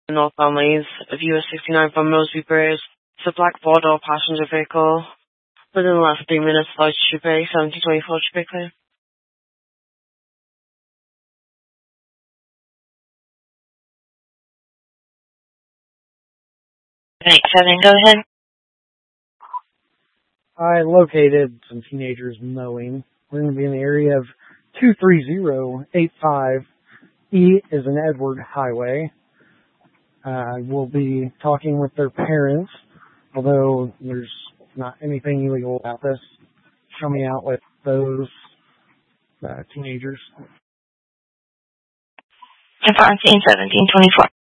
North families of US 69 from Mosby Bridge. It's a black four-door passenger vehicle. Within the last 3 minutes, flight should be 1724 should be clear. Thanks, Evan. Go ahead. I located some teenagers mowing. We're going to be in the area of 23085 E is an Edward Highway. We'll be talking with their parents, although there's not anything illegal about this. Coming out with those teenagers. Advancing 1724.